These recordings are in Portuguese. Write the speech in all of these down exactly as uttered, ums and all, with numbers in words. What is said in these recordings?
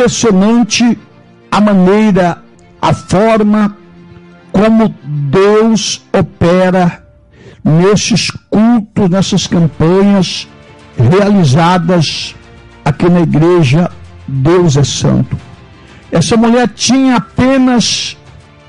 impressionante a maneira, a forma como Deus opera nesses cultos, nessas campanhas realizadas aqui na igreja Deus é Santo. Essa mulher tinha apenas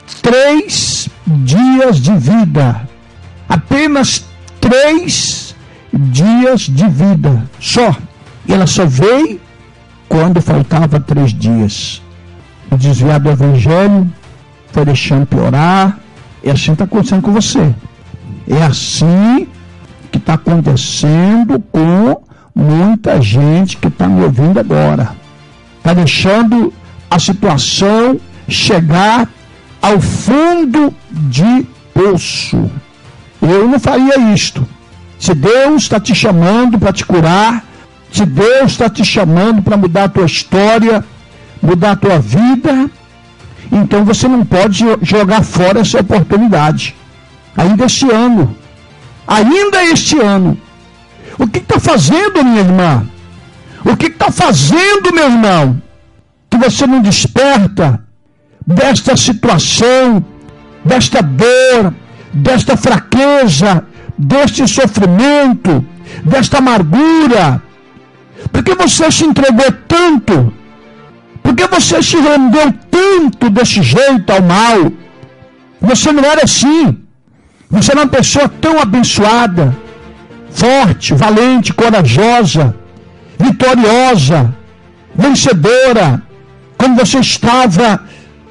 três dias de vida. Apenas três dias de vida. Só. E ela só veio quando faltava três dias. O desviado do evangelho foi deixando piorar. E assim está acontecendo com você. É assim que está acontecendo com muita gente que está me ouvindo agora. Está deixando a situação chegar ao fundo de poço. Eu não faria isto. Se Deus está te chamando para te curar, se Deus está te chamando para mudar a tua história, mudar a tua vida, então você não pode jogar fora essa oportunidade. Ainda este ano. Ainda este ano. O que está fazendo, minha irmã? O que está fazendo, meu irmão? Que você não desperta desta situação, desta dor, desta fraqueza, deste sofrimento, desta amargura? Por que você se entregou tanto? Por que você se rendeu tanto desse jeito ao mal? Você não era assim. Você era uma pessoa tão abençoada, forte, valente, corajosa, vitoriosa, vencedora, quando você estava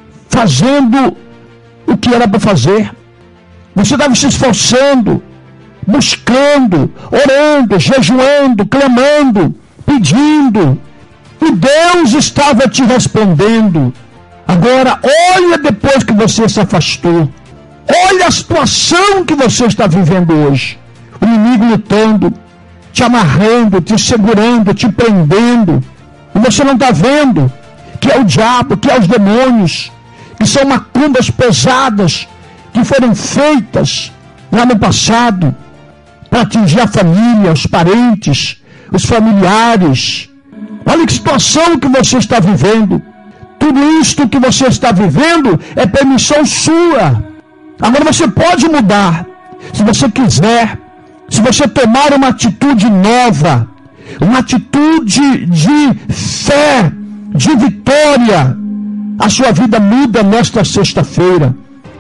fazendo o que era para fazer. Você estava se esforçando, buscando, orando, jejuando, clamando, pedindo. E Deus estava te respondendo. Agora, olha depois que você se afastou. Olha a situação que você está vivendo hoje. O inimigo lutando, te amarrando, te segurando, te prendendo. E você não está vendo que é o diabo, que é os demônios, que são macumbas pesadas que foram feitas lá no passado para atingir a família, os parentes, os familiares. Olha que situação que você está vivendo. Tudo isto que você está vivendo é permissão sua. Agora você pode mudar, se você quiser, se você tomar uma atitude nova, uma atitude de fé, de vitória. A sua vida muda nesta sexta-feira.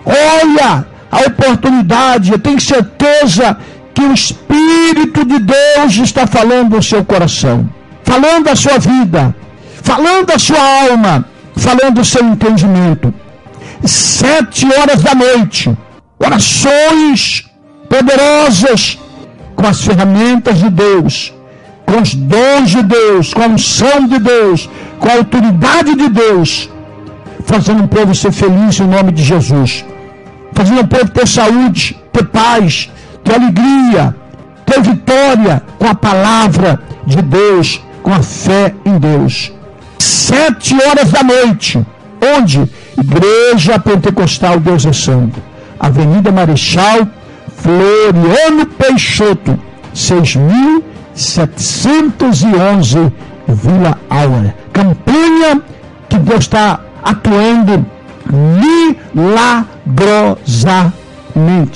Olha a oportunidade, eu tenho certeza que o Espírito de Deus está falando no seu coração, falando da sua vida, falando da sua alma, falando do seu entendimento. Sete horas da noite, orações poderosas, com as ferramentas de Deus, com os dons de Deus, com a unção de Deus, com a autoridade de Deus, fazendo o povo ser feliz em nome de Jesus, fazendo o povo ter saúde, ter paz, ter alegria, ter vitória com a palavra de Deus, com a fé em Deus. Sete horas da noite, onde? Igreja Pentecostal Deus é Santo, Avenida Marechal Floriano Peixoto, seis mil setecentos e onze, Vila Aura. Campanha que Deus está atuando milagrosamente.